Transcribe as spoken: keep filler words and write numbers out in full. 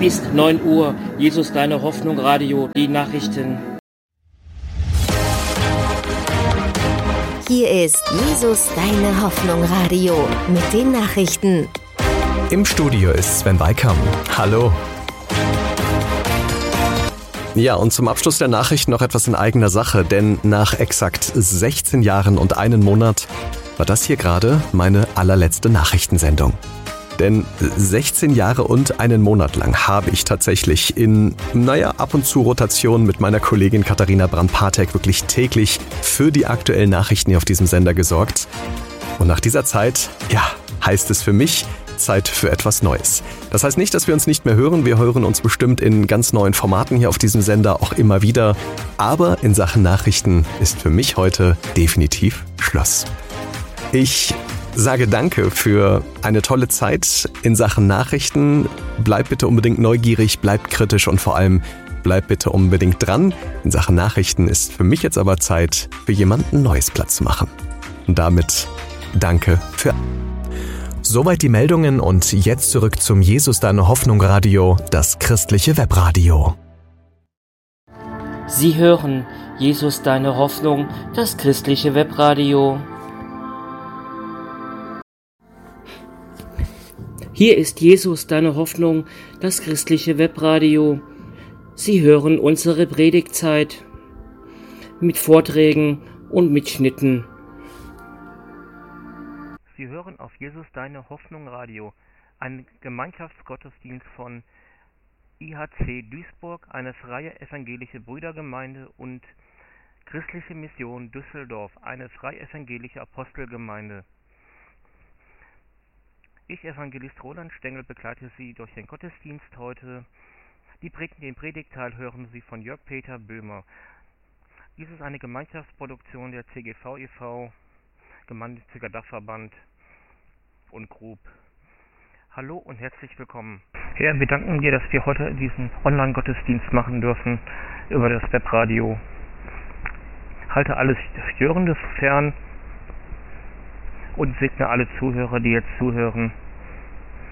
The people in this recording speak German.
ist neun Uhr. Jesus, deine Hoffnung, Radio, die Nachrichten. Hier ist Jesus, deine Hoffnung, Radio mit den Nachrichten. Im Studio ist Sven Weikam. Hallo. Ja, und zum Abschluss der Nachrichten noch etwas in eigener Sache, denn nach exakt sechzehn Jahren und einem Monat war das hier gerade meine allerletzte Nachrichtensendung. Denn sechzehn Jahre und einen Monat lang habe ich tatsächlich in, naja, ab und zu Rotation mit meiner Kollegin Katharina Brand-Patek wirklich täglich für die aktuellen Nachrichten hier auf diesem Sender gesorgt. Und nach dieser Zeit, ja, heißt es für mich, Zeit für etwas Neues. Das heißt nicht, dass wir uns nicht mehr hören. Wir hören uns bestimmt in ganz neuen Formaten hier auf diesem Sender auch immer wieder. Aber in Sachen Nachrichten ist für mich heute definitiv Schluss. Ich sage danke für eine tolle Zeit in Sachen Nachrichten. Bleib bitte unbedingt neugierig, bleib kritisch und vor allem bleib bitte unbedingt dran. In Sachen Nachrichten ist für mich jetzt aber Zeit, für jemanden Neues Platz zu machen. Und damit danke für... Soweit die Meldungen und jetzt zurück zum Jesus, deine Hoffnung Radio, das christliche Webradio. Sie hören Jesus, deine Hoffnung, das christliche Webradio. Hier ist Jesus, deine Hoffnung, das christliche Webradio. Sie hören unsere Predigtzeit mit Vorträgen und Mitschnitten. Sie hören auf Jesus, deine Hoffnung Radio, einen Gemeinschaftsgottesdienst von I H C Duisburg, eine freie evangelische Brüdergemeinde, und Christliche Mission Düsseldorf, eine freie evangelische Apostelgemeinde. Ich, Evangelist Roland Stengel, begleite Sie durch den Gottesdienst heute. Die Predigen, den Predigtteil hören Sie von Jörg Peter Böhmer. Dies ist eine Gemeinschaftsproduktion der C G V e V, Gemeinnütziger Dachverband und Group. Hallo und herzlich willkommen. Herr, wir danken dir, dass wir heute diesen Online-Gottesdienst machen dürfen über das Webradio. Halte alles Störendes fern und segne alle Zuhörer, die jetzt zuhören.